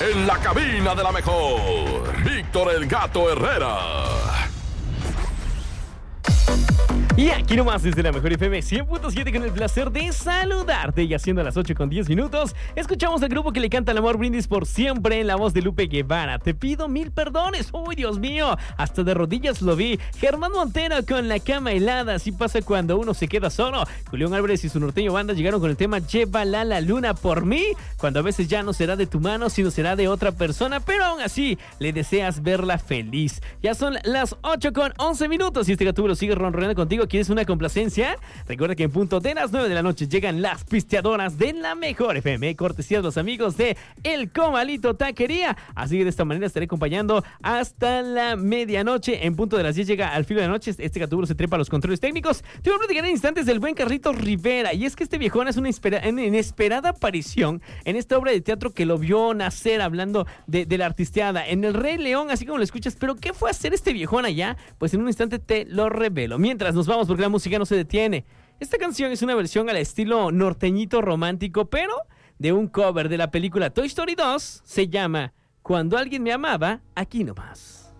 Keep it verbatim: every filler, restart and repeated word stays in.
En la cabina de la mejor, Víctor el Gato Herrera. Y aquí nomás desde la mejor F M cien punto siete con el placer de saludarte. Y haciendo las ocho con diez minutos, escuchamos al grupo que le canta el amor Brindis por siempre en la voz de Lupe Guevara. Te pido mil perdones. Uy, Dios mío, hasta de rodillas lo vi. Germán Montero con La cama helada. Así pasa cuando uno se queda solo. Julián Álvarez y su norteño banda llegaron con el tema Llévala la luna por mí. Cuando a veces ya no será de tu mano, sino será de otra persona. Pero aún así, le deseas verla feliz. Ya son las ocho con once minutos y este gatúbelo sigue ronroneando contigo. ¿Quieres una complacencia? Recuerda que en punto de las nueve de la noche llegan las pisteadoras de la mejor F M, cortesía de los amigos de El Comalito Taquería. Así que de esta manera estaré acompañando hasta la medianoche. En punto de las diez llega Al filo de la noche. Este gatúbelo se trepa a los controles técnicos. Te voy a platicar en instantes del buen Carlitos Rivera. Y es que este viejón es una inspira- una inesperada aparición en esta obra de teatro que lo vio nacer, hablando de, de la artisteada en El Rey León, así como lo escuchas. Pero ¿qué fue a hacer este viejón allá? Pues en un instante te lo revelo. Mientras nos vamos, porque la música no se detiene. Esta canción es una versión al estilo norteñito romántico, pero de un cover de la película Toy Story dos. Se llama Cuando alguien me amaba, aquí nomás.